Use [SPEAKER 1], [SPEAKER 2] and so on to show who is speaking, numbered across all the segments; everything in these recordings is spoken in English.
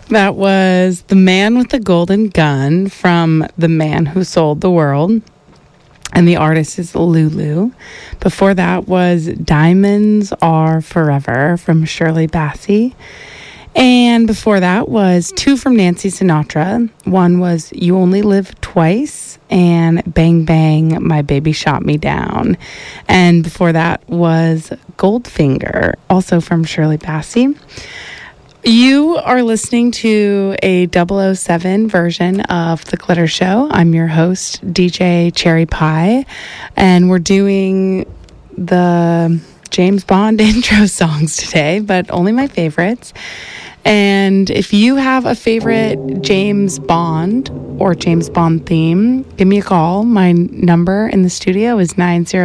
[SPEAKER 1] That was The Man with the Golden Gun from The Man Who Sold the World. And the artist is Lulu. Before that was Diamonds Are Forever from Shirley Bassey. And before that was two from Nancy Sinatra. One was You Only Live Twice and Bang Bang, My Baby Shot Me Down. And before that was Goldfinger, also from Shirley Bassey. You are listening to a 007 version of The Glitter Show. I'm your host, DJ Cherry Pie, and we're doing the James Bond intro songs today, but only my favorites. And if you have a favorite James Bond or James Bond theme, give me a call. My number in the studio is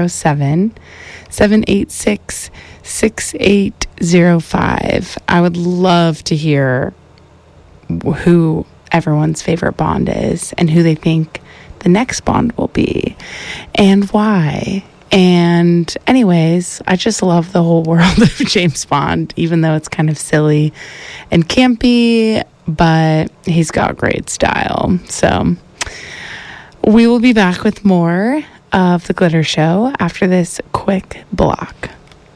[SPEAKER 1] 907-786-6805. I would love to hear who everyone's favorite Bond is and who they think the next Bond will be and why. And anyways, I just love the whole world of James Bond, even though it's kind of silly and campy, but he's got great style. So we will be back with more of The Glitter Show after this quick block.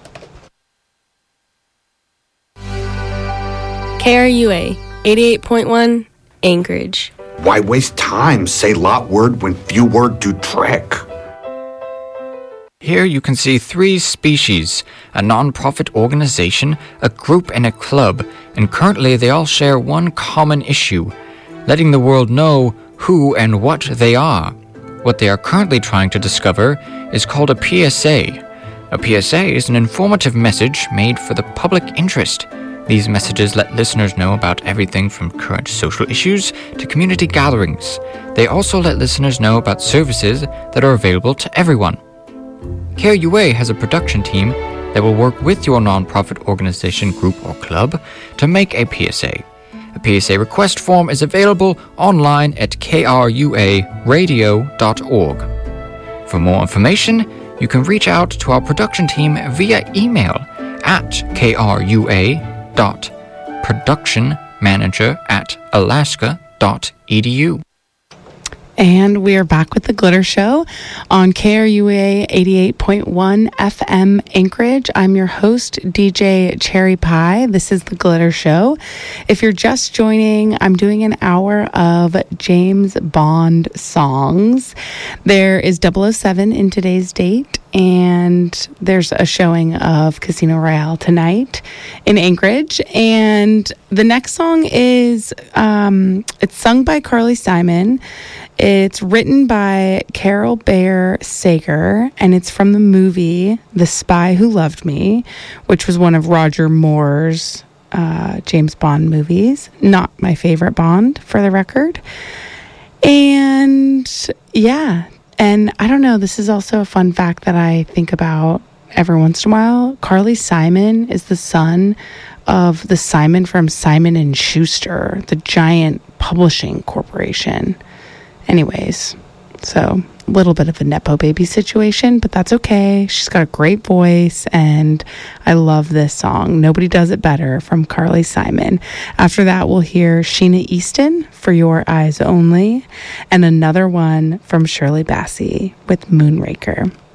[SPEAKER 2] KRUA 88.1 Anchorage.
[SPEAKER 3] Why waste time? Say lot word when few word do trick.
[SPEAKER 4] Here you can see three species, a non-profit organization, a group, and a club, and currently they all share one common issue, letting the world know who and what they are. What they are currently trying to discover is called a PSA. A PSA is an informative message made for the public interest. These messages let listeners know about everything from current social issues to community gatherings. They also let listeners know about services that are available to everyone. KRUA has a production team that will work with your nonprofit organization, group, or club to make a PSA. A PSA request form is available online at kruaradio.org. For more information, you can reach out to our production team via email at kruA.productionmanager@alaska.edu.
[SPEAKER 1] And we are back with The Glitter Show on KRUA 88.1 FM Anchorage. I'm your host, DJ Cherry Pie. This is The Glitter Show. If you're just joining, I'm doing an hour of James Bond songs. There is 007 in today's date, and there's a showing of Casino Royale tonight in Anchorage. And the next song is, it's sung by Carly Simon. It's written by Carol Bayer Sager, and it's from the movie The Spy Who Loved Me, which was one of Roger Moore's James Bond movies. Not my favorite Bond, for the record. And yeah, and I don't know, this is also a fun fact that I think about every once in a while. Carly Simon is the son of the Simon from Simon and Schuster, the giant publishing corporation. Anyways, so a little bit of a Nepo baby situation, but that's okay. She's got a great voice, and I love this song. Nobody Does It Better from Carly Simon. After that, we'll hear Sheena Easton, For Your Eyes Only, and another one from Shirley Bassey with Moonraker.